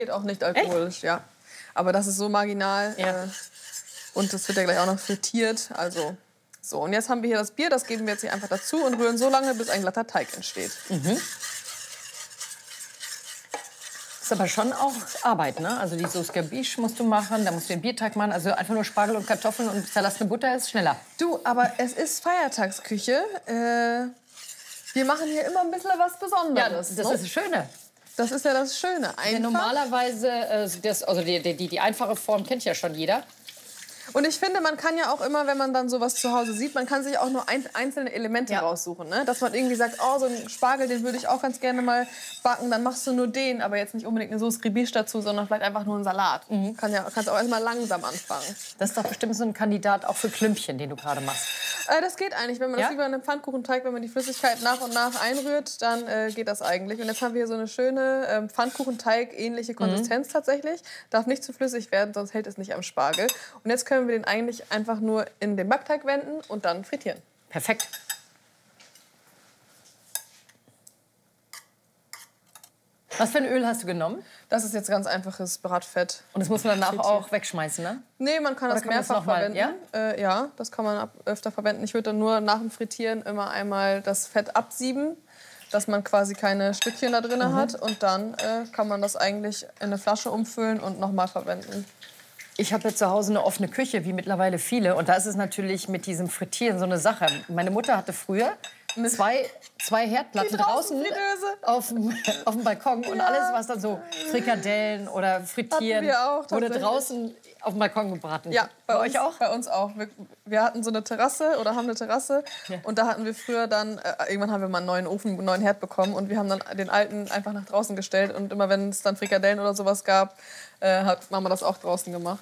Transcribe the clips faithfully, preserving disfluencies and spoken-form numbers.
Geht auch nicht alkoholisch, Echt? ja. Aber das ist so marginal. Ja. Äh, und das wird ja gleich auch noch frittiert. Also so. Und jetzt haben wir hier das Bier. Das geben wir jetzt hier einfach dazu und rühren so lange, bis ein glatter Teig entsteht. Mhm. Ist aber schon auch Arbeit, ne? Also die Sauce Gabiche musst du machen, da musst du den Bierteig machen. Also einfach nur Spargel und Kartoffeln und zerlassene Butter ist schneller. Du, aber es ist Feiertagsküche. Äh, wir machen hier immer ein bisschen was Besonderes. Ja, das, das ne? ist das Schöne. Das ist ja das Schöne. Einfach. Ja, normalerweise, äh, das, also die, die, die einfache Form kennt ja schon jeder. Und ich finde, man kann ja auch immer, wenn man dann sowas zu Hause sieht, man kann sich auch nur ein, einzelne Elemente Ja. raussuchen. Ne? Dass man irgendwie sagt, oh, so einen Spargel, den würde ich auch ganz gerne mal backen. Dann machst du nur den, aber jetzt nicht unbedingt eine Sauce Gribiche dazu, sondern vielleicht einfach nur einen Salat. Mhm. Kann ja, kannst auch erstmal langsam anfangen. Das ist doch bestimmt so ein Kandidat auch für Klümpchen, den du gerade machst. Äh, das geht eigentlich. Wenn man Ja? das wie bei einem Pfannkuchenteig, wenn man die Flüssigkeit nach und nach einrührt, dann äh, geht das eigentlich. Und jetzt haben wir hier so eine schöne äh, Pfannkuchenteig-ähnliche Konsistenz mhm. tatsächlich. Darf nicht zu flüssig werden, sonst hält es nicht am Spargel. Und jetzt können wir den eigentlich einfach nur in den Backteig wenden und dann frittieren. Perfekt. Was für ein Öl hast du genommen? Das ist jetzt ganz einfaches Bratfett. Und das muss man danach auch wegschmeißen, ne? Nee, man kann Oder das kann man mehrfach das noch mal- verwenden. ja? Äh, ja, das kann man ab, öfter verwenden. Ich würde dann nur nach dem Frittieren immer einmal das Fett absieben, dass man quasi keine Stückchen da drin Mhm. hat. Und dann äh, kann man das eigentlich in eine Flasche umfüllen und nochmal verwenden. Ich habe ja zu Hause eine offene Küche, wie mittlerweile viele. Und da ist es natürlich mit diesem Frittieren so eine Sache. Meine Mutter hatte früher zwei, zwei Herdplatten Die draußen Draußenfritteuse. auf dem, auf dem Balkon. Und Ja. alles, was dann so Frikadellen oder Frittieren, Hatten wir auch, wurde tatsächlich. draußen auf dem Balkon gebraten. Ja, bei, bei uns, euch auch? Bei uns auch. Wir, wir hatten so eine Terrasse oder haben eine Terrasse. Ja. Und da hatten wir früher dann, äh, irgendwann haben wir mal einen neuen Ofen, einen neuen Herd bekommen. Und wir haben dann den alten einfach nach draußen gestellt. Und immer wenn es dann Frikadellen oder sowas gab, äh, hat Mama das auch draußen gemacht.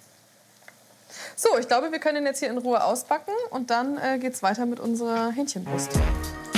So, ich glaube, wir können den jetzt hier in Ruhe ausbacken. Und dann äh, geht's weiter mit unserer Hähnchenbrust.